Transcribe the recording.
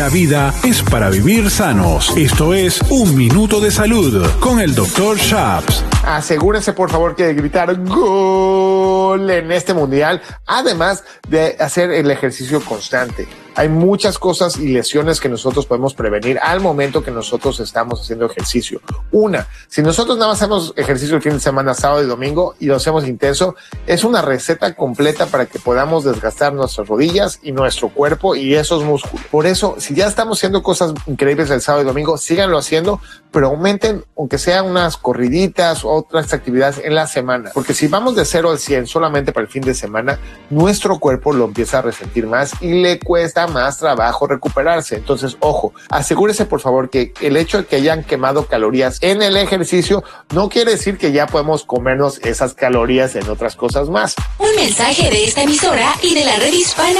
La vida es para vivir sanos. Esto es Un Minuto de Salud con el Dr. Shaps. Asegúrense por favor que de gritar gol en este mundial, además de hacer el ejercicio constante. Hay muchas cosas y lesiones que nosotros podemos prevenir al momento que nosotros estamos haciendo ejercicio. Una, si nosotros nada más hacemos ejercicio el fin de semana, sábado y domingo, y lo hacemos intenso, es una receta completa para que podamos desgastar nuestras rodillas y nuestro cuerpo y esos músculos. Por eso, si ya estamos haciendo cosas increíbles el sábado y domingo, síganlo haciendo, pero aumenten, aunque sean unas corriditas o otras actividades en la semana. Porque si vamos de 0 al 100 solamente para el fin de semana, nuestro cuerpo lo empieza a resentir más y le cuesta más trabajo recuperarse. Entonces, ojo, asegúrese por favor que el hecho de que hayan quemado calorías en el ejercicio no quiere decir que ya podemos comernos esas calorías en otras cosas más. Un mensaje de esta emisora y de la Red Hispana